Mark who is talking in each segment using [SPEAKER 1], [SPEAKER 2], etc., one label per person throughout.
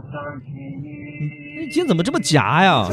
[SPEAKER 1] 今天怎么这么夹呀？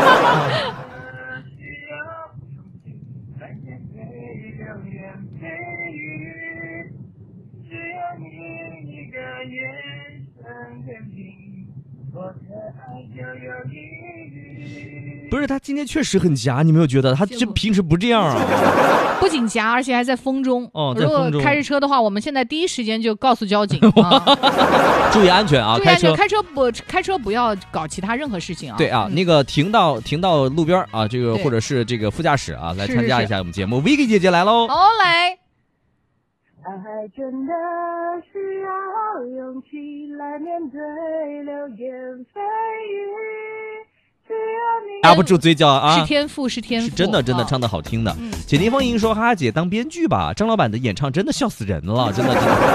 [SPEAKER 1] 不是，他今天确实很夹，你没有觉得？他这平时不这样啊。
[SPEAKER 2] 不仅夹，而且还在风中。
[SPEAKER 1] 哦，
[SPEAKER 2] 如果开着车的话，我们现在第一时间就告诉交警
[SPEAKER 1] 注意安全啊！
[SPEAKER 2] 注意安全，开车不要搞其他任何事情啊！
[SPEAKER 1] 对啊，那个停到路边啊，这个或者是这个副驾驶啊，来参加一下我们节目。Vicky 姐姐来喽！
[SPEAKER 2] 好，来。
[SPEAKER 3] 爱真的需要勇气来面对流言蜚语，只要你
[SPEAKER 1] 压不住嘴角啊！
[SPEAKER 2] 是天赋，是天赋，
[SPEAKER 1] 是真的唱得好听的。简宁风吟说：“哈哈姐当编剧吧，张老板的演唱真的笑死人了，真的。”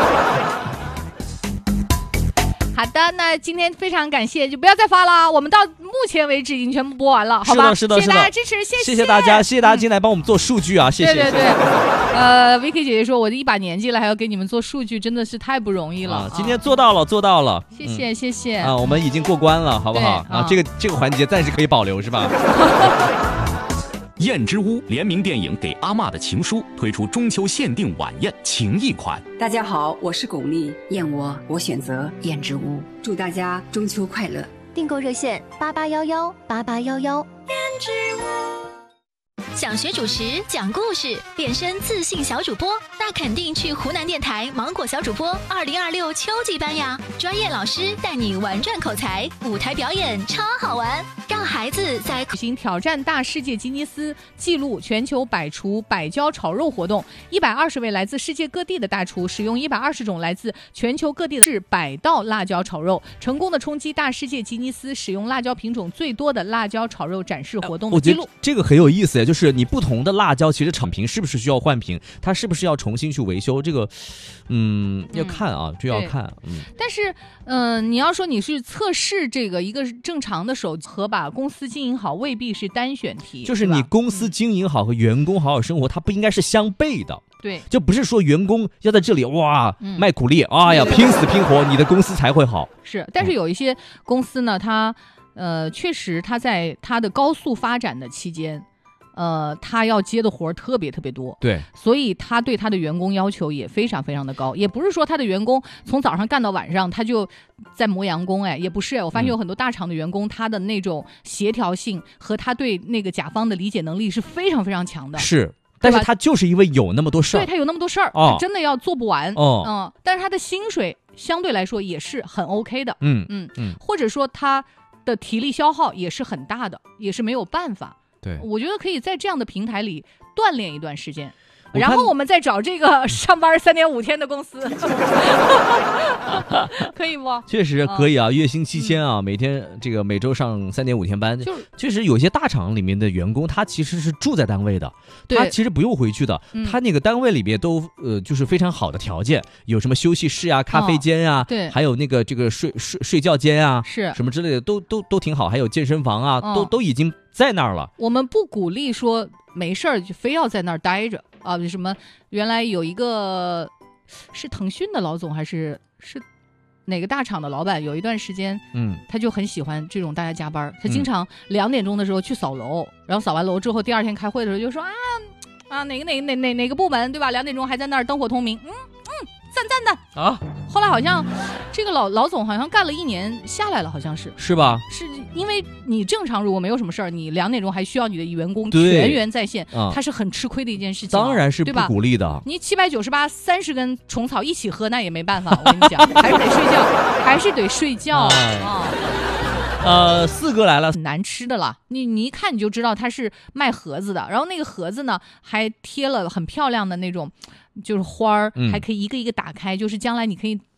[SPEAKER 2] 好的，那今天非常感谢，就不要再发了。我们到目前为止已经全部播完了，好吧？
[SPEAKER 1] 是的，
[SPEAKER 2] 谢谢大家支持，谢
[SPEAKER 1] 谢大家，谢谢大家进来帮我们做数据啊，谢谢。
[SPEAKER 2] 对，Vicky 姐姐说，我的一把年纪了，还要给你们做数据，真的是太不容易了。
[SPEAKER 1] 今天做到了，
[SPEAKER 2] 谢谢
[SPEAKER 1] 啊，我们已经过关了，好不好？啊，这个环节暂时可以保留，是吧？
[SPEAKER 4] 燕之屋联名电影《给阿嬷的情书》推出中秋限定晚宴情谊款。
[SPEAKER 5] 大家好，我是巩俐，燕窝我选择燕之屋，祝大家中秋快乐。
[SPEAKER 6] 订购热线88118811。燕之
[SPEAKER 7] 屋。想学主持、讲故事、变身自信小主播，那肯定去湖南电台芒果小主播2026秋季班呀！专业老师带你玩转口才，舞台表演超好玩，让孩子在
[SPEAKER 2] 举行挑战大世界吉尼斯纪录全球百厨百椒炒肉活动。120位来自世界各地的大厨，使用120种来自全球各地的100道辣椒炒肉，成功的冲击大世界吉尼斯使用辣椒品种最多的辣椒炒肉展示活动的记录。
[SPEAKER 1] 我觉得这个很有意思，就是你不同的辣椒其实厂瓶是不是需要换瓶，它是不是要重新去维修，这个要看啊，这要看。
[SPEAKER 2] 但是你要说你是测试这个一个正常的手和把公司经营好，未必是单选题。
[SPEAKER 1] 就是你公司经营好和员工好好生活，它不应该是相悖的。
[SPEAKER 2] 对，
[SPEAKER 1] 就不是说员工要在这里哇卖苦力，哎呀拼死拼活，你的公司才会好。
[SPEAKER 2] 是，但是有一些公司呢，它确实它在它的高速发展的期间。他要接的活特别特别多，
[SPEAKER 1] 对，
[SPEAKER 2] 所以他对他的员工要求也非常非常的高，也不是说他的员工从早上干到晚上他就在磨洋工，也不是。我发现有很多大厂的员工，他的那种协调性和他对那个甲方的理解能力是非常非常强的。
[SPEAKER 1] 是，但是他就是因为有那么多事儿，
[SPEAKER 2] 对，他有那么多事儿，他真的要做不完。但是他的薪水相对来说也是很 OK 的，或者说他的体力消耗也是很大的，也是没有办法。
[SPEAKER 1] 对，
[SPEAKER 2] 我觉得可以在这样的平台里锻炼一段时间，然后我们再找这个上班3.5天的公司，可以不？
[SPEAKER 1] 确实可以啊，月薪7000啊，每周上3.5天班。确实有些大厂里面的员工，他其实是住在单位的，他其实不用回去的，他那个单位里边都就是非常好的条件，有什么休息室啊、咖啡间啊，
[SPEAKER 2] 对，
[SPEAKER 1] 还有那个这个睡觉间啊，
[SPEAKER 2] 是什
[SPEAKER 1] 么之类的，都挺好，还有健身房啊，都已经在那儿了。
[SPEAKER 2] 我们不鼓励说没事儿就非要在那儿待着啊。什么原来有一个是腾讯的老总还是哪个大厂的老板，有一段时间他就很喜欢这种大家加班，他经常2点钟的时候去扫楼，然后扫完楼之后第二天开会的时候就说哪个部门对吧，2点钟还在那儿灯火通明，赞的啊。后来好像这个老总好像干了1年下来了，好像是
[SPEAKER 1] 吧？
[SPEAKER 2] 是因为你正常如果没有什么事儿，你2点钟还需要你的员工全员在线，他是很吃亏的一件事情。
[SPEAKER 1] 当然是不鼓励的。
[SPEAKER 2] 你798 30根虫草一起喝，那也没办法。我跟你讲，还是得睡觉
[SPEAKER 1] 四哥来了，
[SPEAKER 2] 很难吃的了。你一看你就知道他是卖盒子的，然后那个盒子呢还贴了很漂亮的那种就是花儿，还可以一个一个打开，就是将来你可以